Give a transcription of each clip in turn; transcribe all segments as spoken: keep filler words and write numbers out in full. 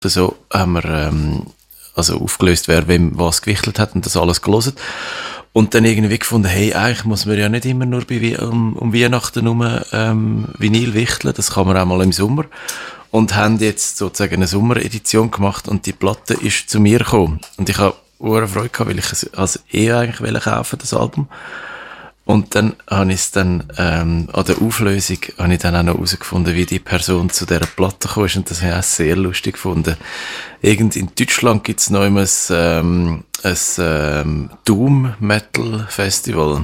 so haben wir ähm, also aufgelöst, wer wem was gewichtelt hat und das alles gelesen. Und dann irgendwie gefunden, hey, eigentlich muss man ja nicht immer nur bei, um, um Weihnachten herum ähm, Vinyl wichteln, das kann man auch mal im Sommer. Und haben jetzt sozusagen eine Sommeredition gemacht und die Platte ist zu mir gekommen. Und ich habe eine Freude gehabt, weil ich es also eh eigentlich kaufen, das Album. Und dann habe ich es dann, ähm, an der Auflösung, habe ich dann auch noch herausgefunden, wie die Person zu dieser Platte kam. Und das habe ich auch sehr lustig gefunden. Irgend in Deutschland gibt es noch immer ein, ähm, ein ähm, Doom Metal Festival.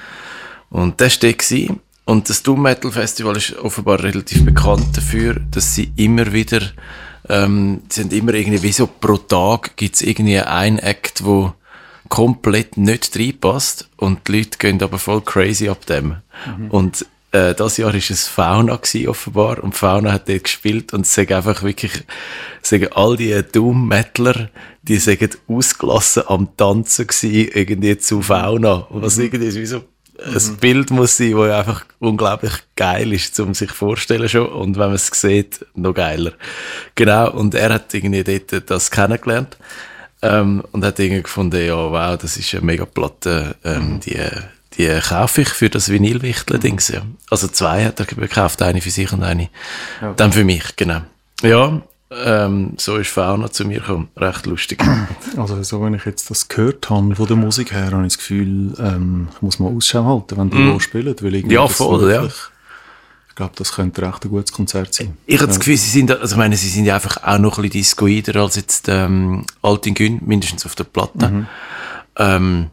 Und das war dort. Und das Doom Metal Festival ist offenbar relativ bekannt dafür, dass sie immer wieder, ähm, sind immer irgendwie, wie so pro Tag gibt es irgendwie einen Act, wo komplett nicht reinpasst und die Leute gehen aber voll crazy ab dem. Mhm. Und äh, das Jahr war es Fauna gewesen, offenbar, und Fauna hat dort gespielt und sie sagen einfach wirklich, sagen all die Doom-Metaler, die sagen ausgelassen am Tanzen gewesen, irgendwie zu Fauna. Und was irgendwie ist wie so ein mhm. Bild muss sein, das einfach unglaublich geil ist, um sich vorzustellen schon, und wenn man es sieht, noch geiler. Genau, und er hat irgendwie dort das kennengelernt. Ähm, und hat irgendwie gefunden, ja, wow, das ist eine mega Platte, ähm, die, die kaufe ich für das Vinylwichteln-Dings, ja. Also zwei hat er gekauft, eine für sich und eine ja. dann für mich, genau. Ja, ähm, so ist Fauna zu mir gekommen, recht lustig. Also so, wenn ich jetzt das gehört habe, von der Musik her, habe ich das Gefühl, ähm, ich muss mal Ausschau halten, wenn die mm. spielen, weil irgendwie ja, voll, ja. Ich glaube, das könnte recht ein gutes Konzert sein. Ich habe das Gefühl, sie sind, also ich meine, sie sind ja einfach auch noch ein bisschen discoider als jetzt ähm, Alt in Gün, mindestens auf der Platte. Mhm. Ähm,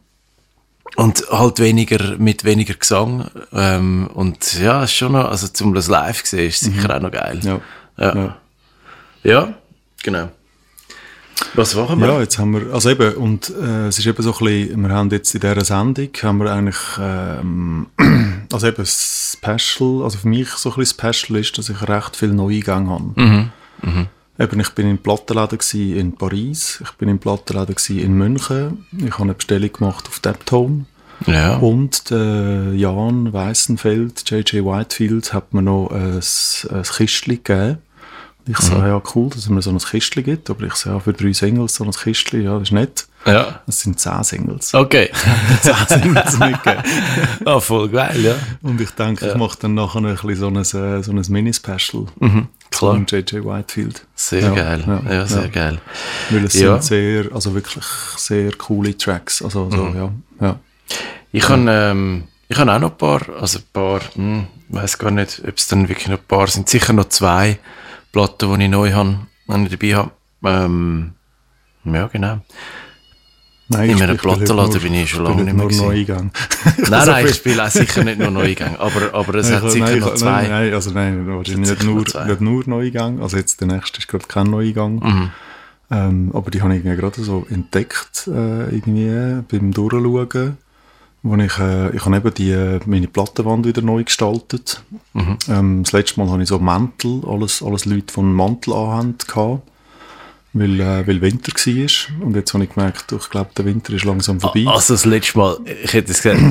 und halt weniger, mit weniger Gesang. Ähm, und ja, ist schon noch, also zum das live gesehen, ist sicher mhm. auch noch geil. Ja. Ja. ja. ja, genau. Was machen wir? Ja, jetzt haben wir, also eben, und äh, es ist eben so ein bisschen, wir haben jetzt in dieser Sendung, haben wir eigentlich, ähm, also eben Special, also für mich so ein bisschen Special ist, dass ich recht viel Neueingang habe. Mhm. Mhm. Eben, ich bin im Plattenladen gsi in Paris, ich bin im Plattenladen gsi in München, ich habe eine Bestellung gemacht auf Deptone. Ja. Und der Jan Weissenfeld, J J Whitefield, hat mir noch ein, ein Kistchen gegeben. Ich mhm. sage, ja, cool, dass es mir so ein Kistchen gibt, aber ich sage, ja, für drei Singles so ein Kistchen, ja, das ist nett. Ja. Das sind zehn Singles. Okay. zehn Singles mitgegeben. Ah, voll geil, ja. Und ich denke, ja. ich mache dann nachher ein bisschen so ein, so ein Mini-Special. Mhm, klar. Von J J Whitefield. Sehr ja, geil. Ja, ja sehr ja. geil. Weil es ja. sind sehr, also wirklich sehr coole Tracks. Also, so, mhm. ja. ja. Ich habe, ähm, ich habe auch noch ein paar, also ein paar, hm, ich weiss gar nicht, ob es dann wirklich noch ein paar sind. Sicher noch zwei Platten, die ich neu habe, die ich dabei habe. Ähm, ja, genau. Nein, in einem Plattenladen bin ich schon lange nicht mehr nur Neueingang. Nein, nein, ich spiele auch sicher nicht nur Neueingang, aber, aber es nein, hat sicher nein, noch zwei. Nein, nein, also nein, wahrscheinlich nicht nur, nicht nur Neueingang, also jetzt der nächste ist gerade kein Neueingang, mhm. ähm, aber die habe ich irgendwie gerade so entdeckt, äh, irgendwie beim Durchschauen, wo ich, äh, ich habe eben die, meine Plattenwand wieder neu gestaltet. Mhm. Ähm, das letzte Mal habe ich so Mäntel, alles, alles Leute, die einen Mantel anhaben, gehabt. Weil, äh, weil Winter war. Und jetzt habe ich gemerkt, ich glaube, der Winter ist langsam vorbei. Also das letzte Mal, ich hätte es gesagt,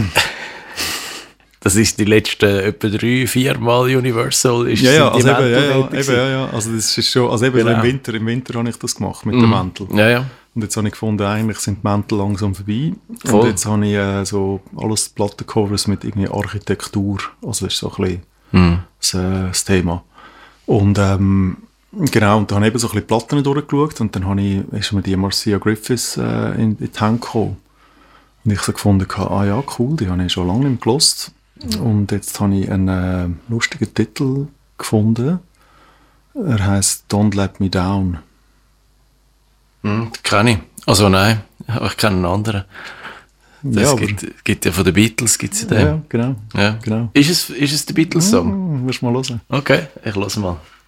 das ist die letzten etwa drei, vier Mal Universal. Ist ja, ja, also eben, ja, ja, eben, ja, ja, also das ist schon, also eben genau. im Winter, im Winter habe ich das gemacht mit mm. dem Mantel. Ja, ja. Und jetzt habe ich gefunden, eigentlich sind die Mäntel langsam vorbei. Voll. Und jetzt habe ich äh, so alles Plattencovers mit irgendwie Architektur. Also das ist so ein bisschen mm. das, äh, das Thema. Und ähm, genau, und da habe ich eben so ein bisschen Platten durchgeschaut und dann habe ich, ist mir die Marcia Griffiths äh, in, in die Hände gekommen. Und ich so gefunden, ah ja, cool, die habe ich schon lange nicht mehr gehört. Und jetzt habe ich einen äh, lustigen Titel gefunden. Er heisst Don't Let Me Down. Hm, kenne ich. Also nein, aber ich kenne einen anderen. Das ja, gibt, gibt ja von den Beatles, gibt's ja den. Ja, genau. Ja. genau. Ist es, ist es der Beatles-Song? Mm, wirst du mal hören. Okay, ich höre mal.